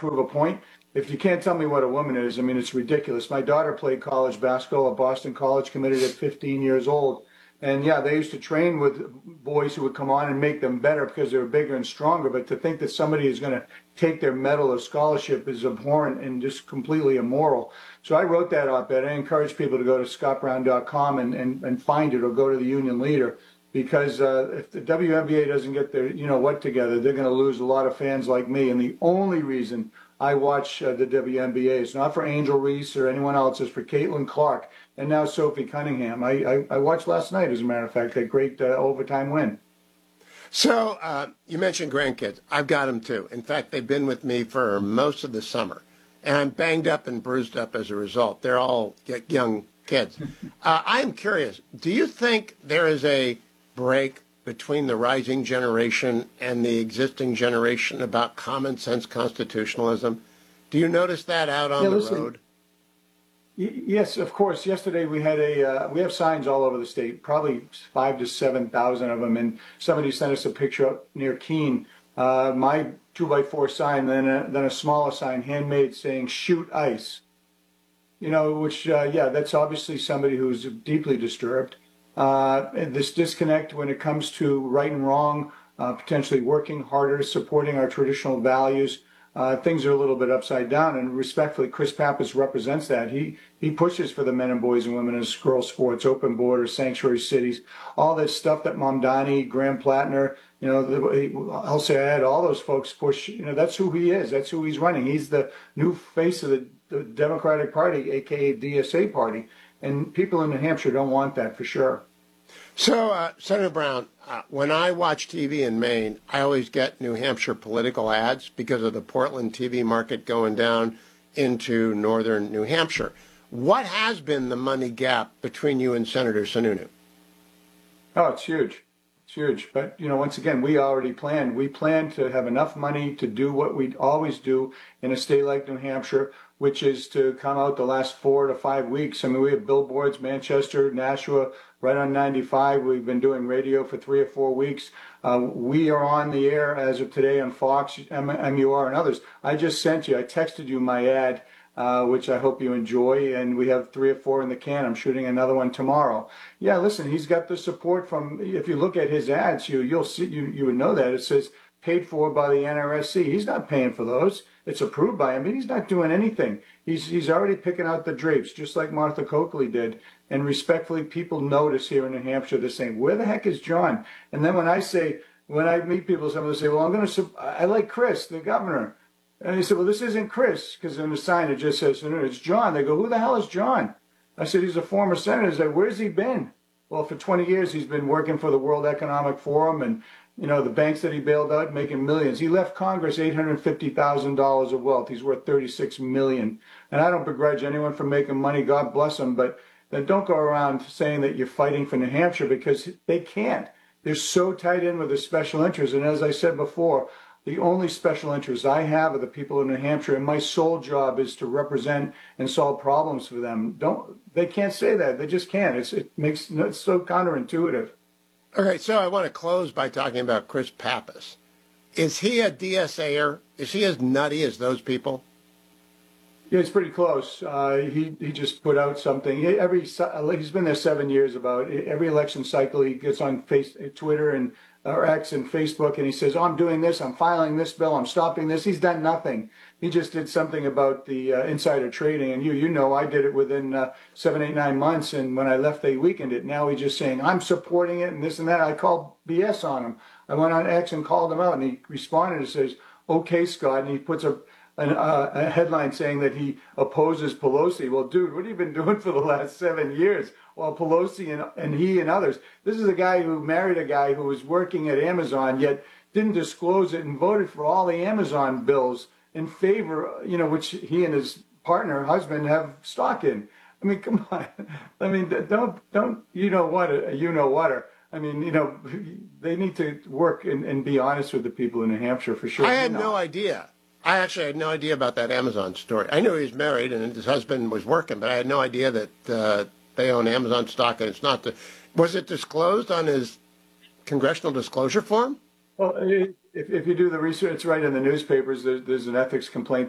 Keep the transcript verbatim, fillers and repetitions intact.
prove a point. If you can't tell me what a woman is, I mean, it's ridiculous. My daughter played college basketball at Boston College, committed at fifteen years old. And yeah, they used to train with boys who would come on and make them better because they were bigger and stronger. But to think that somebody is going to take their medal of scholarship is abhorrent and just completely immoral. So I wrote that op-ed. I encourage people to go to scott brown dot com and, and, and find it, or go to the Union Leader. Because uh, if the W N B A doesn't get their, you know what, together, they're going to lose a lot of fans like me. And the only reason I watch uh, the W N B A is not for Angel Reese or anyone else. It's for Caitlin Clark and now Sophie Cunningham. I, I, I watched last night, as a matter of fact, that great uh, overtime win. So uh, you mentioned grandkids. I've got them too. In fact, they've been with me for most of the summer. And I'm banged up and bruised up as a result. They're all young kids. uh, I'm curious, do you think there is a break between the rising generation and the existing generation about common sense constitutionalism? Do you notice that out on yeah, the listen, road? Y- yes, of course. Yesterday we had a uh, we have signs all over the state, probably five to seven thousand of them, and somebody sent us a picture up near Keene. Uh, my two by four sign, then a, then a smaller sign, handmade, saying "Shoot ICE." You know, which uh, yeah, that's obviously somebody who's deeply disturbed. Uh, and this disconnect when it comes to right and wrong, uh, potentially working harder, supporting our traditional values, uh, things are a little bit upside down. And respectfully, Chris Pappas represents that. He he pushes for the men and boys and women in girls sports, open borders, sanctuary cities, all this stuff that Mamdani, Graham Plattner, you know, the, I'll say I had all those folks push. You know, that's who he is. That's who he's running. He's the new face of the, the Democratic Party, aka D S A party. And people in New Hampshire don't want that, for sure. So, uh, Senator Brown, uh, when I watch T V in Maine, I always get New Hampshire political ads because of the Portland T V market going down into northern New Hampshire. What has been the money gap between you and Senator Sununu? Oh, it's huge. It's huge. But, you know, once again, we already planned. We planned to have enough money to do what we always do in a state like New Hampshire, which is to come out the last four to five weeks. I mean, we have billboards, Manchester, Nashua, right on ninety-five. We've been doing radio for three or four weeks. Uh, we are on the air as of today on Fox, M U R, and others. I just sent you, I texted you my ad, uh, which I hope you enjoy, and we have three or four in the can. I'm shooting another one tomorrow. Yeah, listen, he's got the support from, if you look at his ads, you, you'll see, you, you would know that. It says paid for by the N R S C. He's not paying for those. It's approved by him, but he's not doing anything. He's he's already picking out the drapes, just like Martha Coakley did. And respectfully, people notice here in New Hampshire, they're saying, where the heck is John? And then when I say, when I meet people, some of them say, well, I'm going to, I like Chris, the governor. And they said, well, this isn't Chris, because in the sign it just says, it's John. They go, who the hell is John? I said, he's a former senator. They said, where's he been? Well, for twenty years, he's been working for the World Economic Forum and, you know, the banks that he bailed out, making millions. He left Congress eight hundred fifty thousand dollars of wealth. He's worth thirty-six million dollars. And I don't begrudge anyone for making money. God bless them. But then don't go around saying that you're fighting for New Hampshire, because they can't. They're so tied in with the special interests. And as I said before, the only special interests I have are the people in New Hampshire, and my sole job is to represent and solve problems for them. Don't they can't say that. They just can't. It's, it makes it's so counterintuitive. Okay, so I want to close by talking about Chris Pappas. Is he a D S A-er? Is he as nutty as those people? Yeah, it's pretty close. Uh, he he just put out something. He, every he's been there seven years. About every election cycle, he gets on face, Twitter and or X and Facebook, and he says, "Oh, I'm doing this. I'm filing this bill. I'm stopping this." He's done nothing. He just did something about the uh, insider trading, and you you know I did it within uh, seven, eight, nine months, and when I left, they weakened it. Now he's just saying I'm supporting it and this and that. I called B S on him. I went on X and called him out, and he responded and says, "Okay, Scott," and he puts a An, uh, a headline saying that he opposes Pelosi. Well, dude, what have you been doing for the last seven years? Well, Pelosi and, and he and others. This is a guy who married a guy who was working at Amazon, yet didn't disclose it and voted for all the Amazon bills in favor, you know, which he and his partner, husband, have stock in. I mean, come on. I mean, don't, don't, you know what, you know what, I mean, you know, they need to work and, and be honest with the people in New Hampshire for sure. I had no idea. I actually had no idea about that Amazon story. I knew he was married and his husband was working, but I had no idea that uh, they own Amazon stock and it's not. The, was it disclosed on his congressional disclosure form? Well, if, if you do the research, it's right in the newspapers. There's, there's an ethics complaint